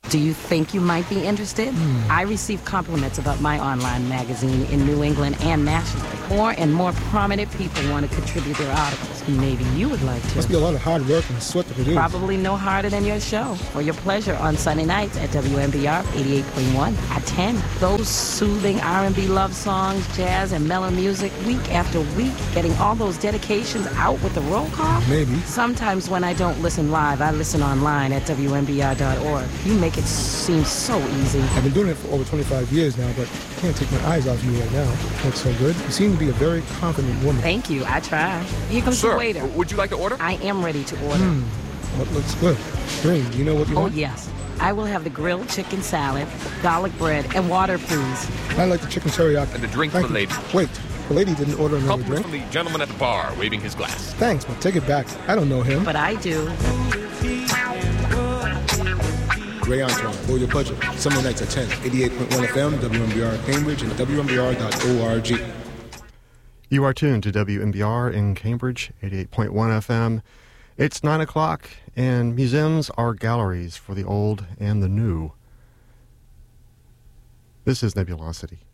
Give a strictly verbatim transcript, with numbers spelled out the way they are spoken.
Do you think you might be interested? Mm. I receive compliments about my online magazine in New England and nationally. More and more prominent people want to contribute their articles. Maybe you would like to. Must be a lot of hard work and sweat to produce. Probably no harder than your show. For your pleasure on Sunday nights at W M B R eighty-eight point one at ten. Those soothing R and B love songs, jazz, and mellow music week after week. Getting all those dedications out with the roll call? Maybe. Sometimes when I don't listen live, I listen online at W M B R dot org. You make it seem so easy. I've been doing it for over twenty-five years now, but I can't take my eyes off you right now. Looks so good. You seem to be a very confident woman. Thank you. I try. Here comes Sir, the waiter. Would you like to order? I am ready to order. Mm. What looks good? Green, do you know what you Oh, want? yes. I will have the grilled chicken salad, garlic bread, and water, please. I like the chicken teriyaki. And the drink Thank for the you. lady. Wait, the lady didn't order another Compliment drink? from the gentleman at the bar, waving his glass. Thanks, but take it back. I don't know him. But I do. Ray Antoine, for your budget. Sunday nights at ten, eighty-eight point one F M, W M B R Cambridge, and W M B R dot org. You are tuned to W M B R in Cambridge, eighty-eight point one F M. It's nine o'clock, and museums are galleries for the old and the new. This is Nebulosity.